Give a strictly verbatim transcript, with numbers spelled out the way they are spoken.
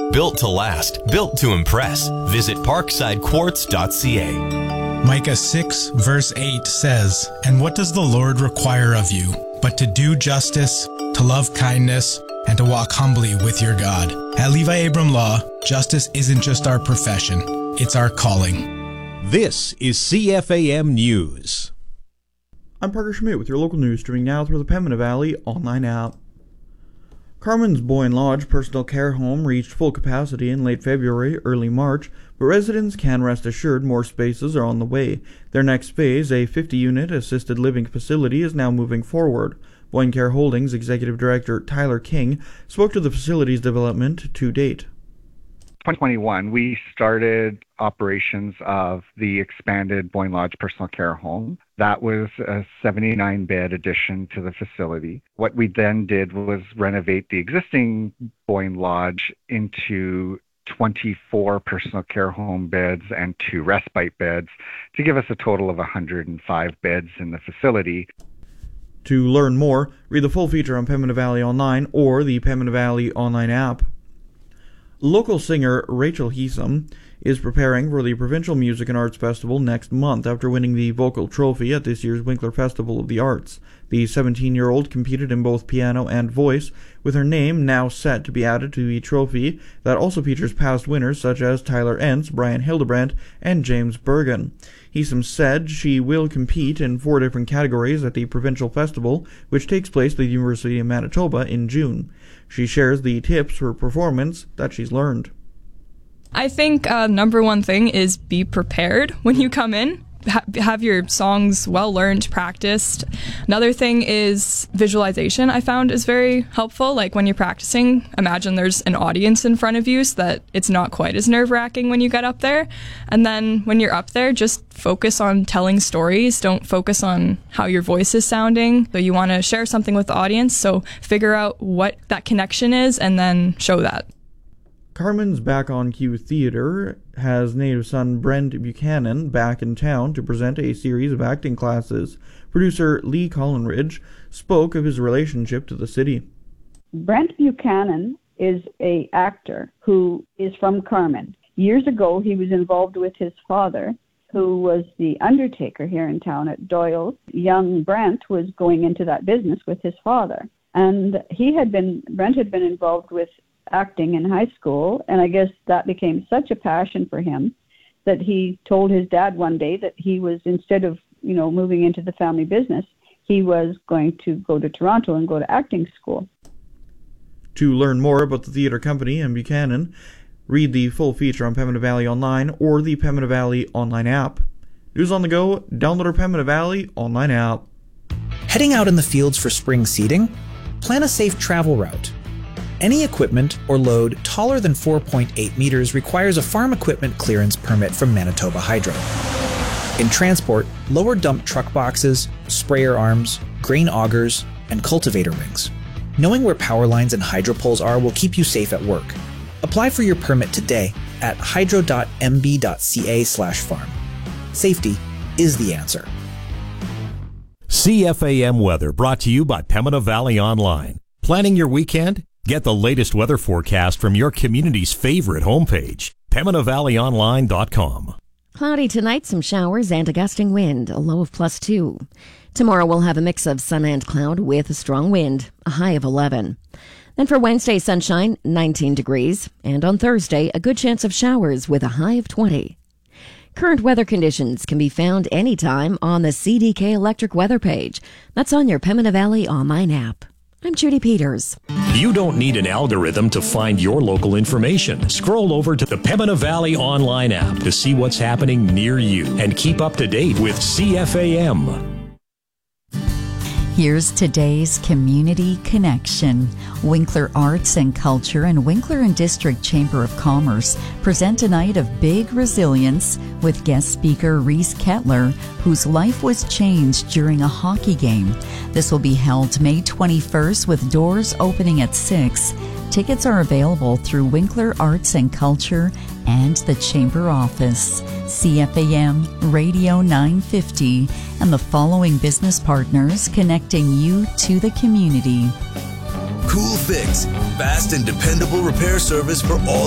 Built to last, built to impress. Visit parkside quartz dot c a. Micah six, verse eight says, "And what does the Lord require of you, but to do justice, to love kindness, and to walk humbly with your God?" At Levi Abram Law, justice isn't just our profession, it's our calling. This is C F A M News. I'm Parker Schmidt with your local news, streaming now through the Pembina Valley online app. Carmen's Boyne Lodge Personal Care Home reached full capacity in late February, early March, but residents can rest assured more spaces are on the way. Their next phase, a fifty-unit assisted living facility, is now moving forward. Boyne Care Holdings Executive Director Tyler King spoke to the facility's development to date. twenty twenty-one, we started operations of the expanded Boyne Lodge Personal Care Home. That was a seventy-nine bed addition to the facility. What we then did was renovate the existing Boyne Lodge into twenty-four personal care home beds and two respite beds to give us a total of one hundred five beds in the facility. To learn more, read the full feature on Pembina Valley Online or the Pembina Valley Online app. Local singer Rachel Heesum is preparing for the Provincial Music and Arts Festival next month after winning the Vocal Trophy at this year's Winkler Festival of the Arts. The seventeen-year-old competed in both piano and voice, with her name now set to be added to the trophy that also features past winners such as Tyler Entz, Brian Hildebrandt, and James Bergen. Heesum said she will compete in four different categories at the Provincial Festival, which takes place at the University of Manitoba in June. She shares the tips for performance that she's learned. I think uh, number one thing is be prepared when you come in. Ha- have your songs well learned, practiced. Another thing is visualization. I found is very helpful. Like when you're practicing, imagine there's an audience in front of you so that it's not quite as nerve-wracking when you get up there. And then when you're up there, just focus on telling stories. Don't focus on how your voice is sounding. So you want to share something with the audience, so figure out what that connection is and then show that. Carmen's Back on Cue Theatre has native son Brent Buchanan back in town to present a series of acting classes. Producer Lee Collinridge spoke of his relationship to the city. Brent Buchanan is an actor who is from Carmen. Years ago, he was involved with his father, who was the undertaker here in town at Doyle's. Young Brent was going into that business with his father. And he had been, Brent had been involved with acting in high school, and I guess that became such a passion for him that he told his dad one day that he was, instead of, you know, moving into the family business, he was going to go to Toronto and go to acting school. To learn more about the theatre company and Buchanan, read the full feature on Pembina Valley Online or the Pembina Valley Online app. News on the go, download our Pembina Valley Online app. Heading out in the fields for spring seeding? Plan a safe travel route. Any equipment or load taller than four point eight meters requires a farm equipment clearance permit from Manitoba Hydro. In transport, lower dump truck boxes, sprayer arms, grain augers, and cultivator rings. Knowing where power lines and hydro poles are will keep you safe at work. Apply for your permit today at hydro dot m b dot c a slash farm. Safety is the answer. C F A M weather brought to you by Pembina Valley Online. Planning your weekend? Get the latest weather forecast from your community's favorite homepage, pembina valley online dot com. Cloudy tonight, some showers and a gusting wind, a low of plus two. Tomorrow we'll have a mix of sun and cloud with a strong wind, a high of eleven. Then for Wednesday, sunshine, nineteen degrees. And on Thursday, a good chance of showers with a high of twenty. Current weather conditions can be found anytime on the C D K Electric weather page. That's on your Pembina Valley Online app. I'm Judy Peters. You don't need an algorithm to find your local information. Scroll over to the Pembina Valley Online app to see what's happening near you and keep up to date with C F A M. Here's today's Community Connection. Winkler Arts and Culture and Winkler and District Chamber of Commerce present a night of big resilience with guest speaker Reese Kettler, whose life was changed during a hockey game. This will be held May twenty-first with doors opening at six. Tickets are available through Winkler Arts and Culture and the Chamber office. C F A M Radio nine fifty and the following business partners connecting you to the community. Cool Fix, fast and dependable repair service for all